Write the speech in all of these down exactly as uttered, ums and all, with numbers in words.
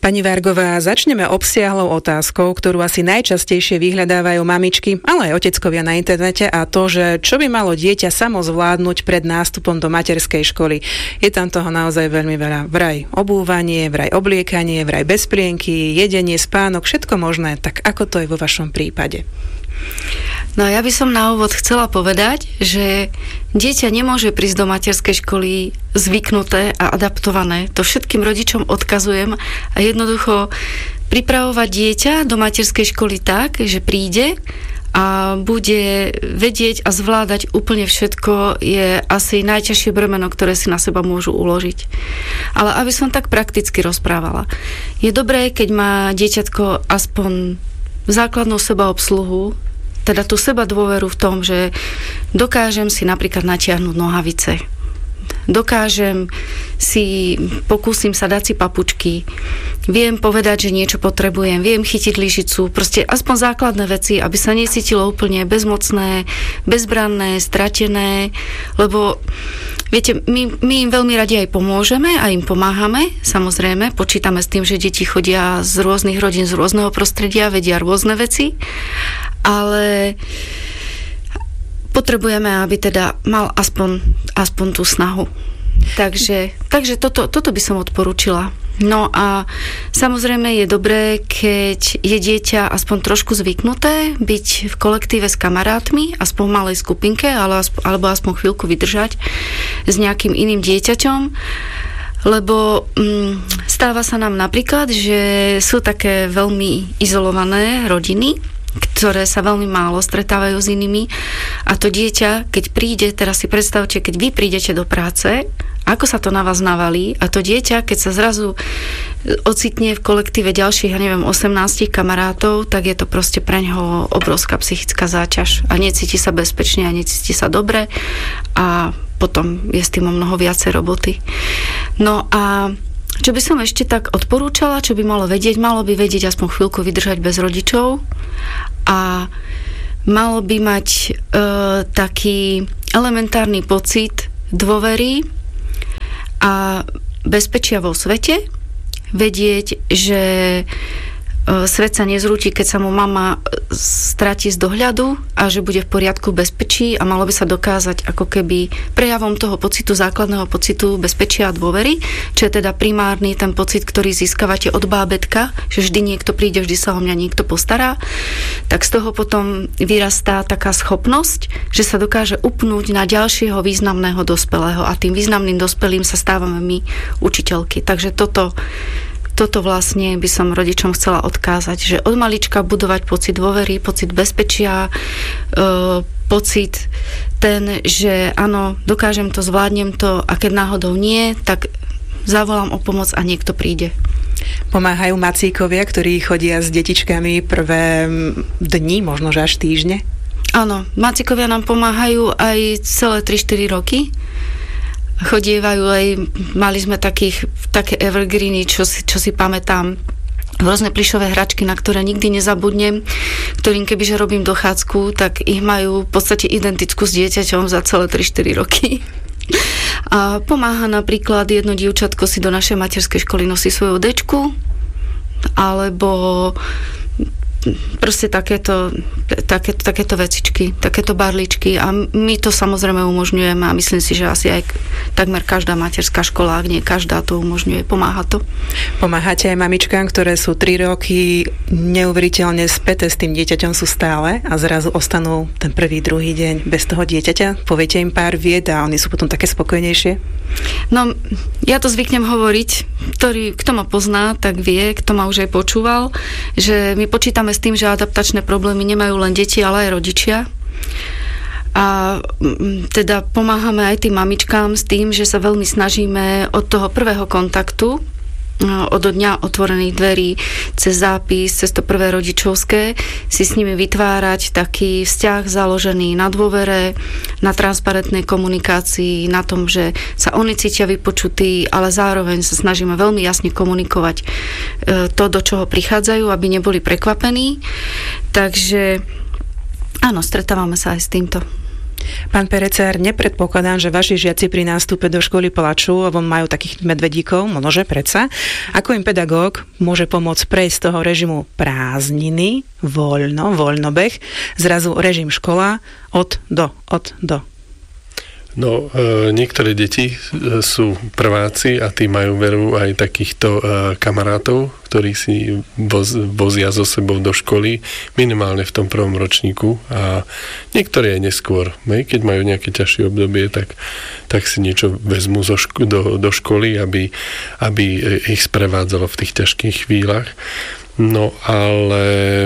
Pani Vargová, začneme obsiahlou otázkou, ktorú asi najčastejšie vyhľadávajú mamičky, ale aj oteckovia na internete, a to, že čo by malo dieťa samo zvládnuť pred nástupom do materskej školy. Je tam toho naozaj veľmi veľa. Vraj obúvanie, vraj obliekanie, vraj bezplienky, jedenie, spánok, všetko možné. Tak ako to je vo vašom prípade? No ja by som na úvod chcela povedať, že dieťa nemôže prísť do materskej školy zvyknuté a adaptované. To všetkým rodičom odkazujem a jednoducho pripravovať dieťa do materskej školy tak, že príde a bude vedieť a zvládať úplne všetko, je asi najťažšie bremeno, ktoré si na seba môžu uložiť. Ale aby som tak prakticky rozprávala. Je dobré, keď má dieťatko aspoň základnú sebaobsluhu, teda tú seba dôveru v tom, že dokážem si napríklad natiahnuť nohavice. Dokážem si, pokúsim sa dať si papučky, viem povedať, že niečo potrebujem, viem chytiť lyžicu, proste aspoň základné veci, aby sa necítilo úplne bezmocné, bezbranné, stratené, lebo viete, my, my im veľmi radi aj pomôžeme a im pomáhame, samozrejme, počítame s tým, že deti chodia z rôznych rodín, z rôzneho prostredia, vedia rôzne veci, ale potrebujeme, aby teda mal aspoň, aspoň tú snahu. Takže, takže toto, toto by som odporúčila. No a samozrejme je dobré, keď je dieťa aspoň trošku zvyknuté byť v kolektíve s kamarátmi, aspoň v malej skupinke, ale aspoň, alebo aspoň chvíľku vydržať s nejakým iným dieťaťom, lebo mm, stáva sa nám napríklad, že sú také veľmi izolované rodiny, ktoré sa veľmi málo stretávajú s inými, a to dieťa, keď príde, teraz si predstavte, keď vy prídete do práce, ako sa to na vás navalí, a to dieťa, keď sa zrazu ocitne v kolektíve ďalších, ja neviem, osemnásť kamarátov, tak je to proste preňho obrovská psychická záťaž a necíti sa bezpečne a necíti sa dobre a potom je s tým o mnoho viacej roboty. No a čo by som ešte tak odporúčala, čo by malo vedieť, malo by vedieť aspoň chvíľku vydržať bez rodičov a malo by mať e, taký elementárny pocit dôvery a bezpečia vo svete, vedieť, že svet sa nezrúti, keď sa mu mama stratí z dohľadu a že bude v poriadku, v bezpečí, a malo by sa dokázať ako keby prejavom toho pocitu, základného pocitu bezpečia a dôvery, čo je teda primárny ten pocit, ktorý získavate od bábätka, že vždy niekto príde, vždy sa o mňa niekto postará, tak z toho potom vyrastá taká schopnosť, že sa dokáže upnúť na ďalšieho významného dospelého, a tým významným dospelým sa stávame my, učiteľky. Takže toto Toto vlastne by som rodičom chcela odkázať, že od malička budovať pocit dôvery, pocit bezpečia, e, pocit ten, že áno, dokážem to, zvládnem to, a keď náhodou nie, tak zavolám o pomoc a niekto príde. Pomáhajú macíkovia, ktorí chodia s detičkami prvé dni, možno že až týždne? Áno, macíkovia nám pomáhajú aj celé tri štyri roky. Chodievajú aj, mali sme takých, také evergreeny, čo si, čo si pamätám, rôzne plyšové hračky, na ktoré nikdy nezabudnem, ktorým kebyže robím dochádzku, tak ich majú v podstate identickú s dieťaťom za celé tri štyri roky. A pomáha napríklad jedno dievčatko si do našej materskej školy nosí svoju dečku, alebo proste takéto, takéto, takéto vecičky, takéto barličky, a my to samozrejme umožňujeme a myslím si, že asi aj takmer každá materská škola, ak nie každá, to umožňuje, pomáha to. Pomáhate aj mamičkám, ktoré sú tri roky neuveriteľne späté s tým dieťaťom, sú stále a zrazu ostanú ten prvý, druhý deň bez toho dieťaťa? Poviete im pár vied a oni sú potom také spokojnejšie? No, ja to zvyknem hovoriť, ktorý, kto ma pozná, tak vie, kto ma už aj počúval, že my počítame s tým, že adaptačné problémy nemajú len deti, ale aj rodičia. A teda pomáhame aj tým mamičkám s tým, že sa veľmi snažíme od toho prvého kontaktu, od dňa otvorených dverí, cez zápis, cez to prvé rodičovské, si s nimi vytvárať taký vzťah založený na dôvere, na transparentnej komunikácii, na tom, že sa oni cítia vypočutí, ale zároveň sa snažíme veľmi jasne komunikovať to, do čoho prichádzajú, aby neboli prekvapení. Takže áno, stretávame sa aj s týmto. Pán Perecár, nepredpokladám, že vaši žiaci pri nástupe do školy plačú, lebo majú takých medvedíkov, možnože predsa. Ako im pedagóg môže pomôcť prejsť z toho režimu prázdniny, voľno, voľnobeh, zrazu režim škola, od do, od do? No, e, niektoré deti sú prváci a tí majú veru aj takýchto e, kamarátov, ktorí si voz, vozia so sebou do školy, minimálne v tom prvom ročníku a niektorí aj neskôr. Keď majú nejaké ťažšie obdobie, tak, tak si niečo vezmú zo ško- do, do školy, aby, aby ich sprevádzalo v tých ťažkých chvíľach. No, ale...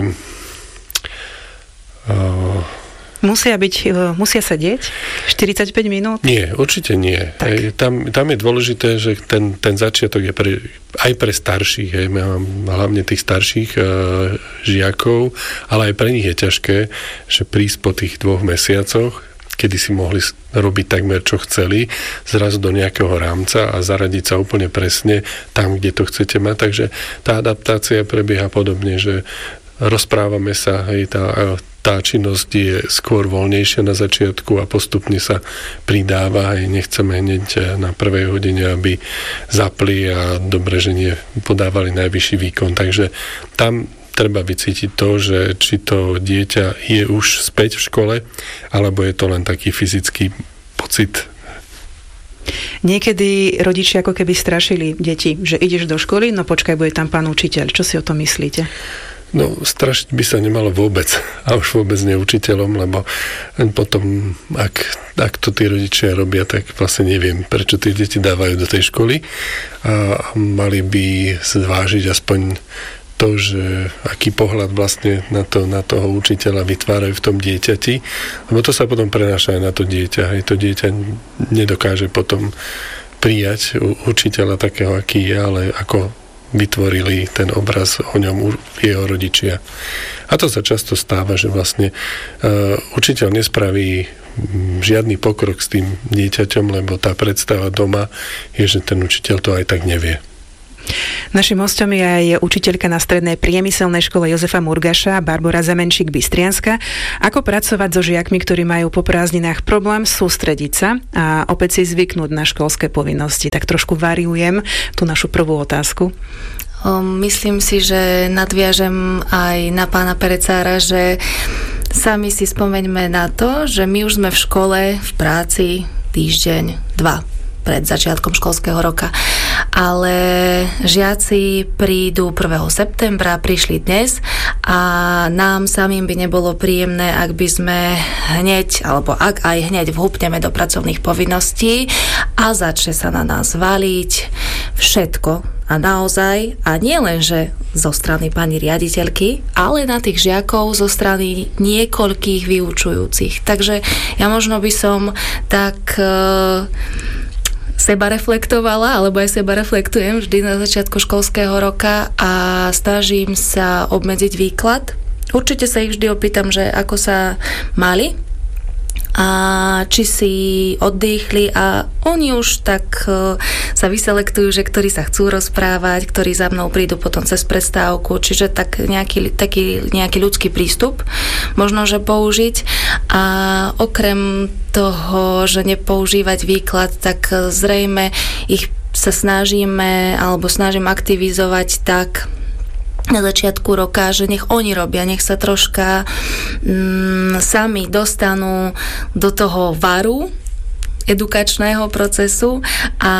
E, Musia byť, musia sedieť štyridsaťpäť minút? Nie, určite nie. Hej, tam, tam je dôležité, že ten, ten začiatok je pre, aj pre starších, hej, hlavne tých starších uh, žiakov, ale aj pre nich je ťažké, že prísť po tých dvoch mesiacoch, kedy si mohli robiť takmer čo chceli, zrazu do nejakého rámca a zaradiť sa úplne presne tam, kde to chcete mať. Takže tá adaptácia prebieha podobne, že rozprávame sa, hej, tá tá činnosť je skôr voľnejšia na začiatku a postupne sa pridáva aj nechceme hneď na prvej hodine, aby zapli a dobre, že nie podávali najvyšší výkon. Takže tam treba vycítiť to, že či to dieťa je už späť v škole, alebo je to len taký fyzický pocit. Niekedy rodičia ako keby strašili deti, že ideš do školy, no počkaj, bude tam pán učiteľ. Čo si o tom myslíte? No, strašiť by sa nemalo vôbec. A už vôbec nie učiteľom, lebo potom, ak, ak to tí rodičia robia, tak vlastne neviem, prečo tie deti dávajú do tej školy. A mali by zvážiť aspoň to, že aký pohľad vlastne na, to, na toho učiteľa vytvárajú v tom dieťati. Lebo to sa potom prenáša aj na to dieťa. Hej, to dieťa nedokáže potom prijať učiteľa takého, aký je, ale ako vytvorili ten obraz o ňom jeho rodičia. A to sa často stáva, že vlastne uh, učiteľ nespraví žiadny pokrok s tým dieťaťom, lebo tá predstava doma je, že ten učiteľ to aj tak nevie. Naším hosťom je aj učiteľka na strednej priemyselnej škole Jozefa Murgaša, Barbora Zemenšík-Bystrianska. Ako pracovať so žiakmi, ktorí majú po prázdninách problém sústrediť sa a opäť si zvyknúť na školské povinnosti? Tak trošku variujem tú našu prvú otázku. Myslím si, že nadviažem aj na pána Perecára, že sami si spomeňme na to, že my už sme v škole, v práci týždeň, dva pred začiatkom školského roka. Ale žiaci prídu prvého septembra, prišli dnes a nám samým by nebolo príjemné, ak by sme hneď, alebo ak aj hneď vhupneme do pracovných povinností a začne sa na nás valiť všetko. A naozaj, a nie len, že zo strany pani riaditeľky, ale na tých žiakov zo strany niekoľkých vyučujúcich. Takže ja možno by som tak e, seba reflektovala, alebo aj seba reflektujem vždy na začiatku školského roka a snažím sa obmedziť výklad. Určite sa ich vždy opýtam, že ako sa mali a či si oddychli a oni už tak uh, sa vyselektujú, že ktorí sa chcú rozprávať, ktorí za mnou prídu potom cez prestávku, čiže tak nejaký, taký nejaký ľudský prístup možno, že použiť a okrem toho, že nepoužívať výklad, tak zrejme ich sa snažíme alebo snažím aktivizovať tak na začiatku roka, že nech oni robia, nech sa troška mm, sami dostanú do toho varu edukačného procesu a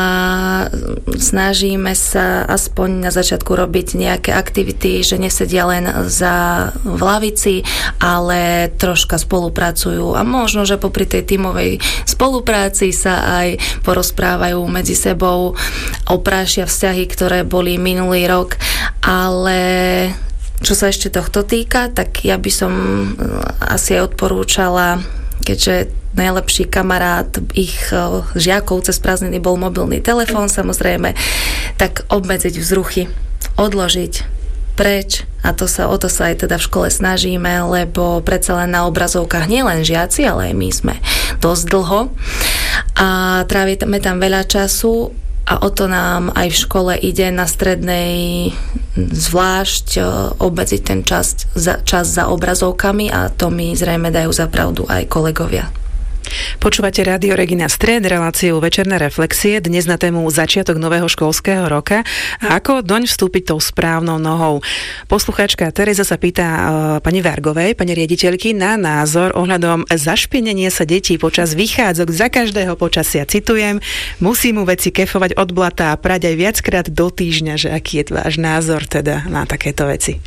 snažíme sa aspoň na začiatku robiť nejaké aktivity, že nesedia len za v lavici, ale troška spolupracujú a možno, že popri tej tímovej spolupráci sa aj porozprávajú medzi sebou, oprášia vzťahy, ktoré boli minulý rok, ale čo sa ešte tohto týka, tak ja by som asi aj odporúčala, keďže najlepší kamarát ich žiakov cez prázdniny bol mobilný telefón, samozrejme, tak obmedziť vzruchy, odložiť preč a to sa, o to sa aj teda v škole snažíme, lebo predsa len na obrazovkách nielen žiaci, ale aj my sme dosť dlho a trávime tam veľa času a o to nám aj v škole ide na strednej zvlášť obmedziť ten čas za, čas za obrazovkami a to mi zrejme dajú za pravdu aj kolegovia. Počúvate Rádio Regina Stred, reláciu Večerné reflexie, dnes na tému začiatok nového školského roka a ako doň vstúpiť tou správnou nohou. Poslucháčka Tereza sa pýta uh, pani Vargovej, pani riaditeľky, na názor ohľadom zašpienenia sa detí počas vychádzok za každého počasia. Citujem, musí mu veci kefovať od blata a prať aj viackrát do týždňa, že aký je váš názor teda na takéto veci?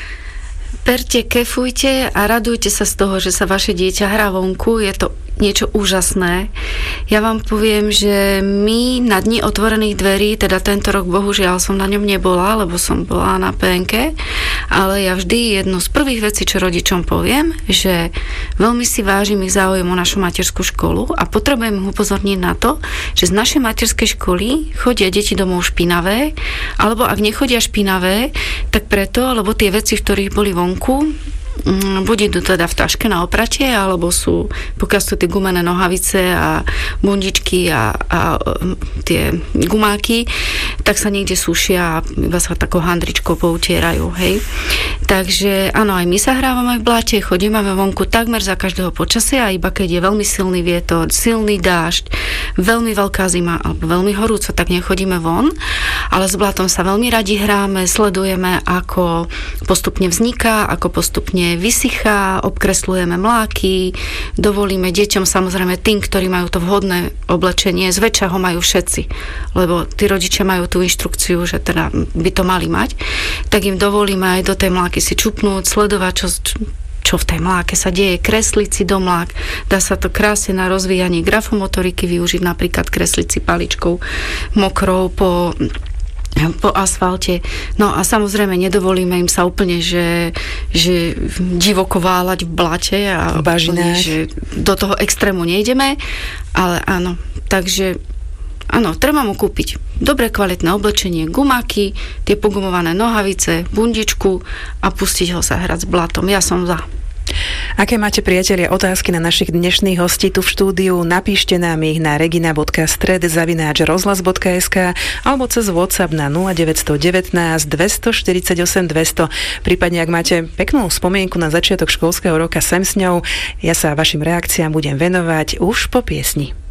Perte, kefujte a radujte sa z toho, že sa vaše dieťa hrá vonku. Je to niečo úžasné. Ja vám poviem, že my na dni otvorených dverí, teda tento rok bohužiaľ som na ňom nebola, lebo som bola na pé en ká, ale ja vždy jednu z prvých vecí, čo rodičom poviem, že veľmi si vážim ich záujem o našu materskú školu a potrebujem ich upozorniť na to, že z našej materskej školy chodia deti domov špinavé, alebo ak nechodia špinavé, tak preto, lebo tie veci, v ktorých boli vonku, buď idú teda v taške na opratie, alebo sú, pokiaľ sú tie gumené nohavice a bundičky a, a tie gumáky, tak sa niekde sušia a iba sa takou handričkou poutierajú, hej. Takže áno, aj my sa hrávame v blate, chodíme vonku takmer za každého počasia, iba keď je veľmi silný vietor, silný dážď, veľmi veľká zima alebo veľmi horúco, tak nechodíme von, ale s blatom sa veľmi radi hráme, sledujeme, ako postupne vzniká, ako postupne vysychá, obkreslujeme mláky, dovolíme deťom, samozrejme tým, ktorí majú to vhodné oblečenie, zväčša ho majú všetci, lebo tí rodičia majú tú inštrukciu, že teda by to mali mať, tak im dovolíme aj do tej mláky si čupnúť, sledovať, čo, čo v tej mláke sa deje, kresliť si do mlák, dá sa to krásne na rozvíjanie grafomotoriky využiť, napríklad kresliť si paličkou mokrou po po asfalte. No a samozrejme nedovolíme im sa úplne, že, že divoko váľať v blate a úplne, že do toho extrému nejdeme, ale áno, takže áno, treba mu kúpiť dobre kvalitné oblečenie, gumáky, tie pogumované nohavice, bundičku a pustiť ho sa hrať s blatom. Ja som za. Aké máte, priatelia, otázky na našich dnešných hostí tu v štúdiu? Napíšte nám ich na regina bodka stred zavináč rozhlas bodka es ká alebo cez WhatsApp na nula deväť jedna deväť, dva štyri osem, dvesto. Prípadne, ak máte peknú spomienku na začiatok školského roka, sem s ňou. Ja sa vašim reakciám budem venovať už po piesni.